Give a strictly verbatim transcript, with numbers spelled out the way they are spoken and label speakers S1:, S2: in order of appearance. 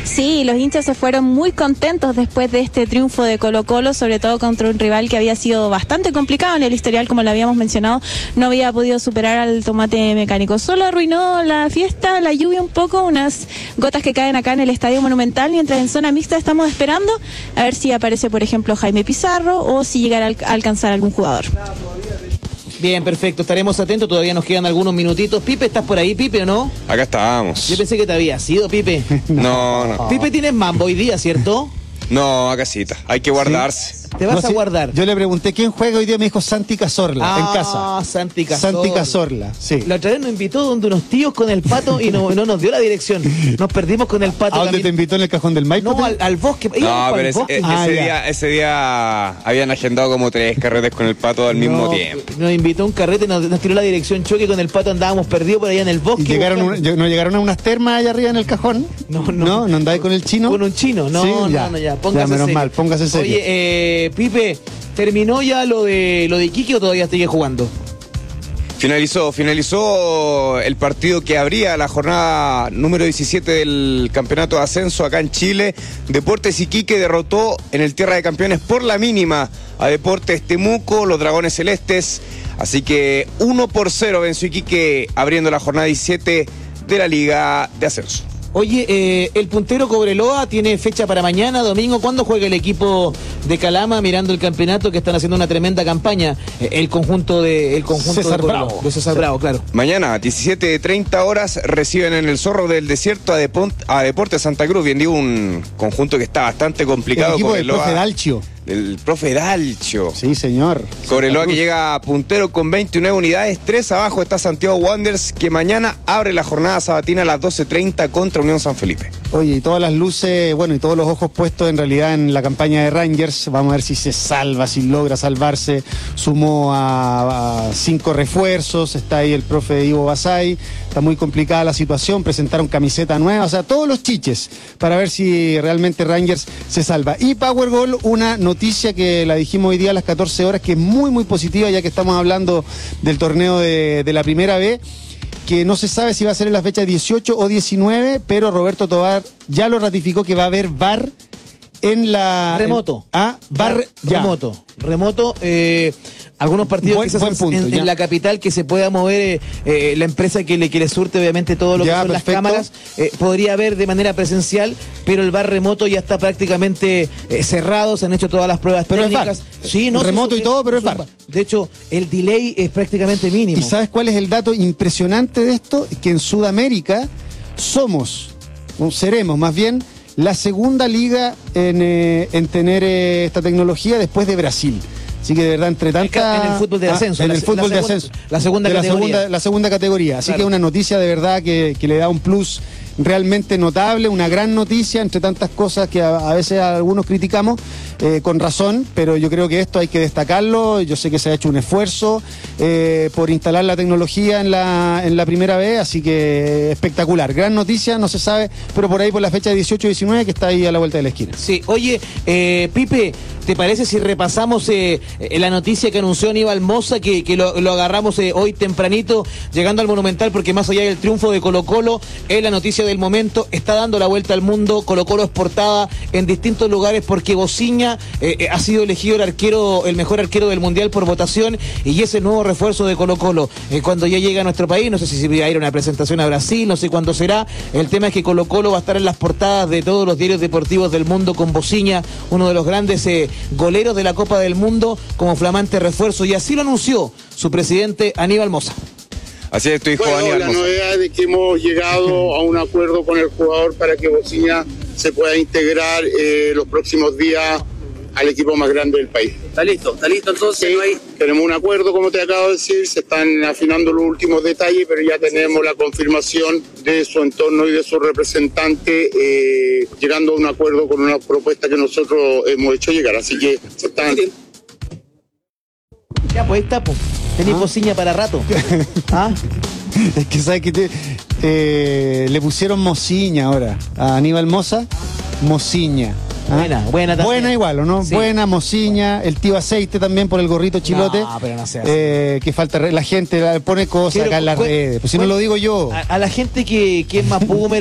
S1: Sí, los hinchas se fueron muy contentos después de este triunfo de Colo-Colo, sobre todo contra un rival que había sido bastante complicado en el historial, como lo habíamos mencionado, no había podido superar al Tomate Mecánico. Solo arruinó la fiesta, la lluvia un poco, unas gotas que caen acá en el Estadio Monumental, mientras en zona mixta estamos esperando a ver si aparece, por ejemplo, Jaime Pizarro o si llegará a alcanzar algún jugador.
S2: Bien, perfecto, estaremos atentos, todavía nos quedan algunos minutitos. Pipe, ¿estás por ahí, Pipe, o no?
S3: Acá estábamos.
S2: Yo pensé que te habías ido, Pipe.
S3: No, no.
S2: Pipe, tienes mambo hoy día, ¿cierto?
S3: No, a casita, hay que guardarse.
S2: Te vas
S4: No,
S2: a
S4: sí,
S2: guardar.
S4: Yo le pregunté quién juega hoy día, me dijo Santi Cazorla,
S2: Ah,
S4: en casa.
S2: Santi Cazorla.
S4: Santi Cazorla, sí.
S2: La otra vez nos invitó donde unos tíos con el pato y no, no nos dio la dirección. Nos perdimos con el pato.
S4: ¿A dónde
S2: también.
S4: te invitó, en el cajón del Maipo?
S2: No, al, al bosque. Íbamos
S3: No,
S2: para
S3: pero
S2: el
S3: ese,
S2: bosque.
S3: ese,
S4: Ah, ya.
S3: día, ese día habían agendado como tres carretes con el pato al mismo
S2: No,
S3: tiempo.
S2: Nos invitó a un carrete, nos, nos tiró la dirección choque, con el pato andábamos perdidos por allá en el bosque.
S4: ¿Y llegaron
S2: buscando.
S4: un- no llegaron a unas termas allá arriba en el cajón?
S2: No, no.
S4: ¿No? ¿No andáis con el chino?
S2: Con un chino, no,
S4: Sí,
S2: no,
S4: ya.
S2: no, ya, póngase
S4: Ya, menos
S2: serio.
S4: mal, póngase serio.
S2: Oye, eh, Pipe, ¿terminó ya lo de lo de Iquique o todavía sigue jugando?
S3: Finalizó, finalizó el partido que abría la jornada número diecisiete del campeonato de ascenso acá en Chile. Deportes Iquique derrotó en el Tierra de Campeones por la mínima a Deportes Temuco, los Dragones Celestes. Así que uno por cero venció Iquique abriendo la jornada diecisiete de la Liga de Ascenso.
S2: Oye, eh, el puntero Cobreloa tiene fecha para mañana, domingo. ¿Cuándo juega el equipo de Calama mirando el campeonato que están haciendo una tremenda campaña? Eh, el conjunto de el conjunto
S4: César
S2: de Cobreloa,
S4: Bravo.
S2: de César
S4: Sí.
S2: Bravo, claro.
S3: Mañana, diecisiete treinta horas, reciben en el Zorro del Desierto a, Depont- a Deportes Santa Cruz. Bien digo, un conjunto que está bastante
S4: El
S3: complicado.
S4: equipo del
S3: Cobreloa-
S4: profe Dalcio.
S3: El profe Dalcio.
S4: Sí, señor.
S3: Cobreloa
S4: Santa
S3: que
S4: Cruz.
S3: llega puntero con veintinueve unidades, tres abajo está Santiago Wanderers, que mañana abre la jornada sabatina a las doce treinta contra Unión San Felipe.
S4: Oye, y todas las luces, bueno, y todos los ojos puestos en realidad en la campaña de Rangers. Vamos a ver si se salva, si logra salvarse. Sumó a, a cinco refuerzos, está ahí el profe Ivo Basay. Está muy complicada la situación, presentaron camiseta nueva, o sea, todos los chiches para ver si realmente Rangers se salva. Y Powerball, una noticia que la dijimos hoy día a las catorce horas, que es muy, muy positiva, ya que estamos hablando del torneo de, de la primera B, que no se sabe si va a ser en la fecha dieciocho o diecinueve, pero Roberto Tobar ya lo ratificó que va a haber V A R en la...
S2: Remoto.
S4: En, ah, V A R, ya.
S2: Remoto. Remoto. Eh, algunos partidos
S4: Buen-
S2: quizás
S4: buen
S2: en-
S4: punto,
S2: en,
S4: ya.
S2: en la capital que se pueda mover eh, eh, la empresa que le, que le surte obviamente todo lo
S4: Ya,
S2: que son
S4: perfecto.
S2: las cámaras. Eh, podría haber de manera presencial, pero el V A R remoto ya está prácticamente eh, cerrado, se han hecho todas las pruebas
S4: Pero es
S2: técnicas.
S4: V A R.
S2: Sí, no,
S4: Remoto
S2: sí,
S4: y todo, pero es
S2: un
S4: V A R.
S2: De hecho, el delay es prácticamente mínimo.
S4: ¿Y sabes cuál es el dato impresionante de esto? Que en Sudamérica somos, o seremos más bien, la segunda liga en, eh, en tener eh, esta tecnología después de Brasil. Así que de verdad, entre tanta...
S2: En el fútbol de
S4: Ah,
S2: ascenso,
S4: en
S2: la
S4: el
S2: se-
S4: fútbol
S2: la
S4: de
S2: segunda-
S4: ascenso.
S2: la segunda
S4: De la
S2: categoría.
S4: segunda, la segunda categoría. Así
S2: Claro.
S4: que una noticia de verdad que, que le da un plus realmente notable, una gran noticia entre tantas cosas que a, a veces algunos criticamos eh, con razón, pero yo creo que esto hay que destacarlo. Yo sé que se ha hecho un esfuerzo eh, por instalar la tecnología en la, en la primera vez, así que espectacular. Gran noticia, no se sabe, pero por ahí por la fecha dieciocho diecinueve que está ahí a la vuelta de la esquina.
S2: Sí, oye, eh, Pipe, ¿te parece si repasamos eh, eh, la noticia que anunció Aníbal Mosa, que, que lo, lo agarramos eh, hoy tempranito, llegando al Monumental, porque más allá del triunfo de Colo-Colo, es la noticia del momento, está dando la vuelta al mundo, Colo-Colo es portada en distintos lugares porque Bociña eh, eh, ha sido elegido el arquero, el mejor arquero del Mundial por votación, y es el nuevo refuerzo de Colo-Colo. Eh, cuando ya llega a nuestro país, no sé si va a ir a una presentación a Brasil, no sé cuándo será, el tema es que Colo-Colo va a estar en las portadas de todos los diarios deportivos del mundo con Bociña, uno de los grandes eh, goleros de la Copa del Mundo, como flamante refuerzo, y así lo anunció su presidente Aníbal Mosa.
S3: Así es, tu hijo
S5: Bueno,
S3: Aníbal
S5: la
S3: Mosa.
S5: novedad es que hemos llegado a un acuerdo con el jugador para que Bociña se pueda integrar eh, los próximos días al equipo más grande del país.
S6: Está listo, está listo entonces,
S5: Sí,
S6: no hay...
S5: tenemos un acuerdo, como te acabo de decir, se están afinando los últimos detalles, pero ya tenemos la confirmación de su entorno y de su representante, eh, llegando a un acuerdo con una propuesta que nosotros hemos hecho llegar. Así que se están...
S2: Ya, pues ahí está, pues. Tenés
S4: Ah.
S2: Bociña para rato. ¿Ah?
S4: Es que sabes que te- eh, le pusieron Mociña ahora a Aníbal Mosa, Mociña. ¿ah?
S2: Buena, buena también.
S4: Buena igual, ¿o no?
S2: Sí.
S4: Buena, Mociña, el tío Aceite también por el gorrito chilote.
S2: No, pero no sea así.
S4: Eh, que falta, re- la gente la- pone cosas
S2: Quiero-
S4: acá en las
S2: cu-
S4: redes. Pues si no
S2: bueno,
S4: lo digo yo.
S2: A, a la gente que, que es más boomer